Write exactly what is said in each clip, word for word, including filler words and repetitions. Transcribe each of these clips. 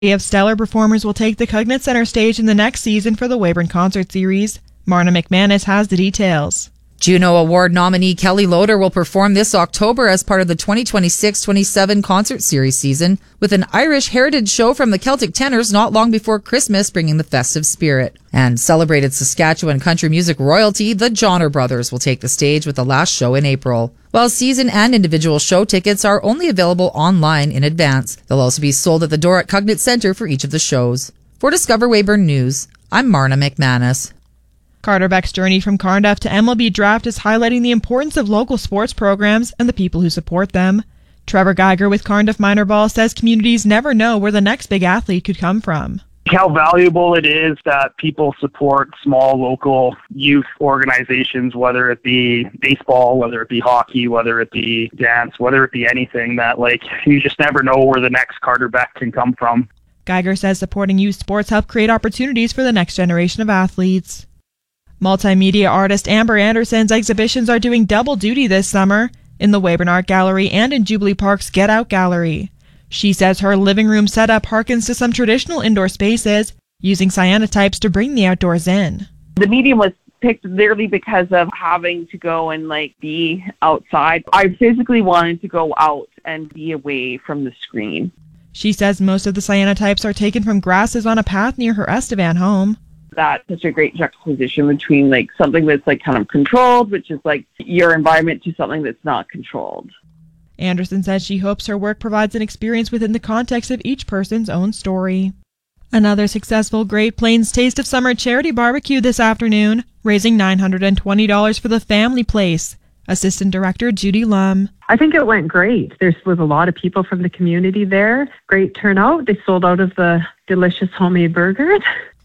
Of stellar performers will take the Cognite Center stage in the next season for the Weyburn Concert Series. Marna McManus has the details. Juno Award nominee Kelly Loader will perform this October as part of the twenty twenty-six twenty-seven Concert Series season with an Irish heritage show from the Celtic Tenors not long before Christmas, bringing the festive spirit. And celebrated Saskatchewan country music royalty, the Johnner Brothers, will take the stage with the last show in April. While season and individual show tickets are only available online in advance, they'll also be sold at the door at Cognite Center for each of the shows. For Discover Weyburn News, I'm Marna McManus. Carter Beck's journey from Cardiff to M L B draft is highlighting the importance of local sports programs and the people who support them. Trevor Geiger with Cardiff Minor Ball says communities never know where the next big athlete could come from. How valuable it is that people support small local youth organizations, whether it be baseball, whether it be hockey, whether it be dance, whether it be anything, that like you just never know where the next Carter Beck can come from. Geiger says supporting youth sports help create opportunities for the next generation of athletes. Multimedia artist Amber Anderson's exhibitions are doing double duty this summer in the Weyburn Art Gallery and in Jubilee Park's Get Out Gallery. She says her living room setup harkens to some traditional indoor spaces, using cyanotypes to bring the outdoors in. The medium was picked literally because of having to go and like be outside. I physically wanted to go out and be away from the screen. She says most of the cyanotypes are taken from grasses on a path near her Estevan home. That's such a great juxtaposition between like something that's like kind of controlled, which is like your environment, to something that's not controlled. Anderson says she hopes her work provides an experience within the context of each person's own story. Another successful Great Plains Taste of Summer charity barbecue this afternoon, raising nine hundred twenty dollars for the Family Place. Assistant Director Judy Lum. I think it went great. There was a lot of people from the community there. Great turnout. They sold out of the delicious homemade burgers.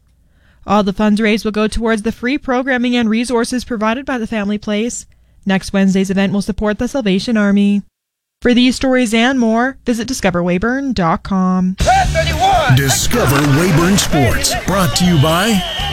All the funds raised will go towards the free programming and resources provided by the Family Place. Next Wednesday's event will support the Salvation Army. For these stories and more, visit discover weyburn dot com. Discover Weyburn Sports, brought to you by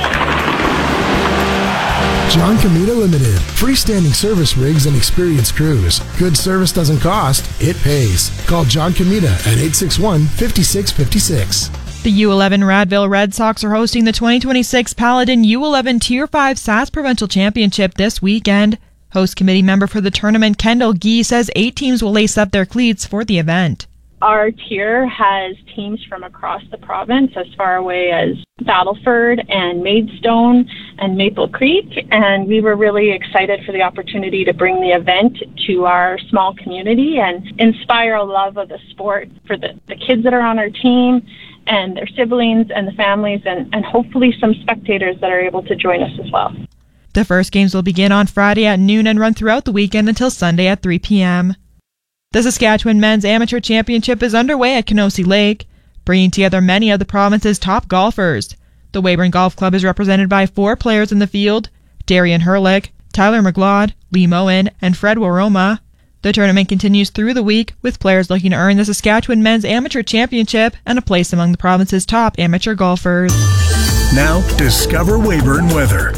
John Comita Limited. Freestanding service rigs and experienced crews. Good service doesn't cost, it pays. Call John Comita at eight six one, five six five six. The U eleven Radville Red Sox are hosting the twenty twenty-six Paladin U eleven Tier five S A S Provincial Championship this weekend. Host committee member for the tournament, Kendall Gee, says eight teams will lace up their cleats for the event. Our tier has teams from across the province, as far away as Battleford and Maidstone and Maple Creek, and we were really excited for the opportunity to bring the event to our small community and inspire a love of the sport for the, the kids that are on our team and their siblings and the families, and, and hopefully some spectators that are able to join us as well. The first games will begin on Friday at noon and run throughout the weekend until Sunday at three p.m. The Saskatchewan Men's Amateur Championship is underway at Kenosi Lake, bringing together many of the province's top golfers. The Weyburn Golf Club is represented by four players in the field: Darian Herlick, Tyler McLeod, Lee Moen, and Fred Waroma. The tournament continues through the week, with players looking to earn the Saskatchewan Men's Amateur Championship and a place among the province's top amateur golfers. Now, Discover Weyburn weather.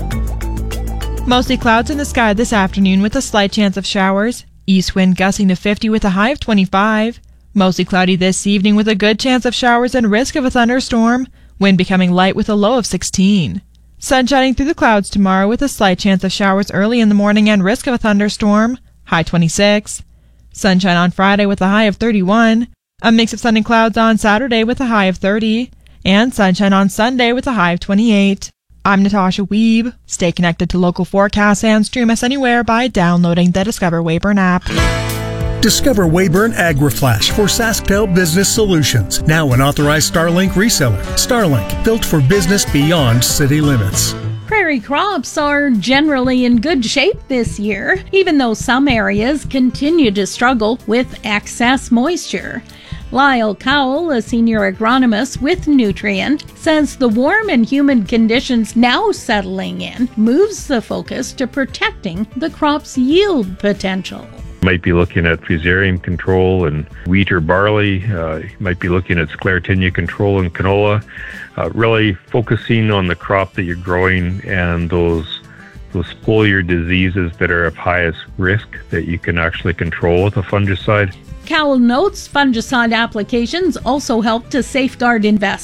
Mostly clouds in the sky this afternoon with a slight chance of showers. East wind gusting to fifty with a high of twenty-five. Mostly cloudy this evening with a good chance of showers and risk of a thunderstorm. Wind becoming light with a low of sixteen. Sun shining through the clouds tomorrow with a slight chance of showers early in the morning and risk of a thunderstorm. High twenty-six. Sunshine on Friday with a high of thirty-one. A mix of sun and clouds on Saturday with a high of thirty. And sunshine on Sunday with a high of twenty-eight. I'm Natasha Weeb. Stay connected to local forecasts and stream us anywhere by downloading the Discover Weyburn app. Discover Weyburn AgriFlash for SaskTel Business Solutions. Now an authorized Starlink reseller. Starlink, built for business beyond city limits. Prairie crops are generally in good shape this year, even though some areas continue to struggle with excess moisture. Lyle Cowell, a senior agronomist with Nutrient, says the warm and humid conditions now settling in moves the focus to protecting the crop's yield potential. Might be looking at fusarium control in wheat or barley. Uh, might be looking at sclerotinia control in canola. Uh, really focusing on the crop that you're growing and those those foliar diseases that are of highest risk that you can actually control with a fungicide. Cowell notes fungicide applications also help to safeguard investors.